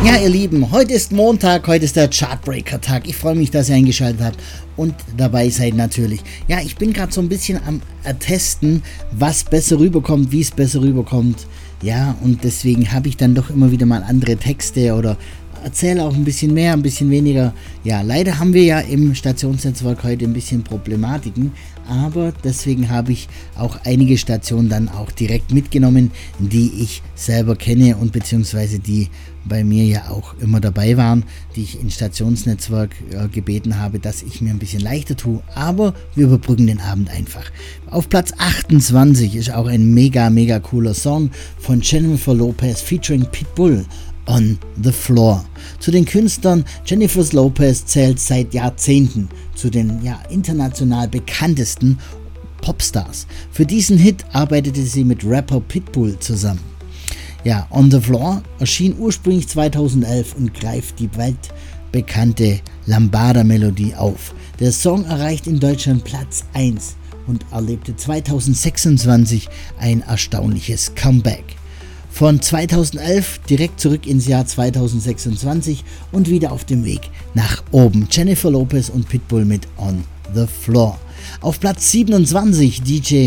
Ja, ihr Lieben, heute ist Montag, heute ist der Chartbreaker-Tag. Ich freue mich, dass ihr eingeschaltet habt und dabei seid natürlich. Ja, ich bin gerade so ein bisschen am Testen, was besser rüberkommt, wie es besser rüberkommt. Ja, und deswegen habe ich dann doch immer wieder mal andere Texte oder erzähle auch ein bisschen mehr, ein bisschen weniger. Ja, leider haben wir ja im Stationsnetzwerk heute ein bisschen Problematiken, aber deswegen habe ich auch einige Stationen dann auch direkt mitgenommen, die ich selber kenne und beziehungsweise die bei mir ja auch immer dabei waren, die ich in Stationsnetzwerk gebeten habe, dass ich mir ein bisschen leichter tue, aber wir überbrücken den Abend einfach. Auf Platz 28 ist auch ein mega cooler Song von Jennifer Lopez featuring Pitbull, On the Floor. Zu den Künstlern, Jennifer Lopez zählt seit Jahrzehnten zu den international bekanntesten Popstars. Für diesen Hit arbeitete sie mit Rapper Pitbull zusammen. Ja, On the Floor erschien ursprünglich 2011 und greift die weltbekannte Lambada-Melodie auf. Der Song erreicht in Deutschland Platz 1 und erlebte 2026 ein erstaunliches Comeback. Von 2011 direkt zurück ins Jahr 2026 und wieder auf dem Weg nach oben. Jennifer Lopez und Pitbull mit On the Floor. Auf Platz 27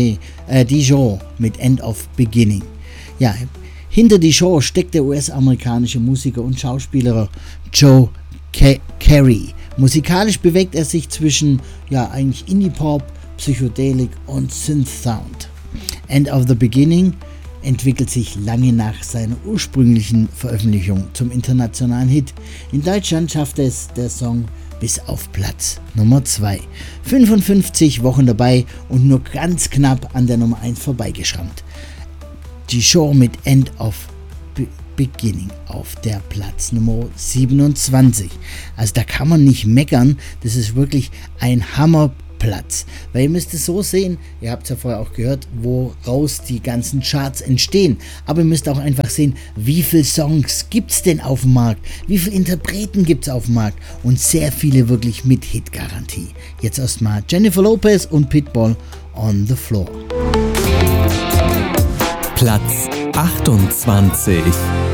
Dijon mit End of Beginning. Ja, hinter Dijon steckt der US-amerikanische Musiker und Schauspieler Joe Carey. Musikalisch bewegt er sich zwischen eigentlich Indie-Pop, Psychedelik und Synth-Sound. End of the Beginning entwickelt sich lange nach seiner ursprünglichen Veröffentlichung zum internationalen Hit. In Deutschland schaffte es der Song bis auf Platz Nummer 2. 55 Wochen dabei und nur ganz knapp an der Nummer 1 vorbeigeschrammt. Dijon mit End of Beginning auf der Platz Nummer 27. Also da kann man nicht meckern, das ist wirklich ein Hammerplatz. Weil ihr müsst es so sehen, ihr habt es ja vorher auch gehört, woraus die ganzen Charts entstehen. Aber ihr müsst auch einfach sehen, wie viele Songs gibt es denn auf dem Markt, wie viele Interpreten gibt es auf dem Markt und sehr viele wirklich mit Hit-Garantie. Jetzt erstmal Jennifer Lopez und Pitbull On the Floor. Platz 28.